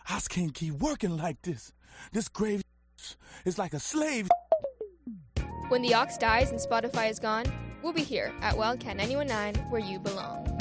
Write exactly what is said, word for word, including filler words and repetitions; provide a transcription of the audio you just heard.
I just can't keep working like this. This grave is like a slave. When the Ox dies and Spotify is gone, we'll be here at Wildcat ninety-one point nine, where you belong.